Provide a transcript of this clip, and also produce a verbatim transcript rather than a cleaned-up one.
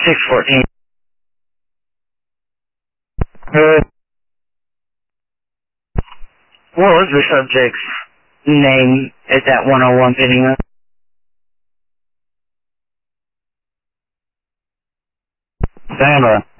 six fourteen. Good. What was the subject's name at that one oh one video? Sandra.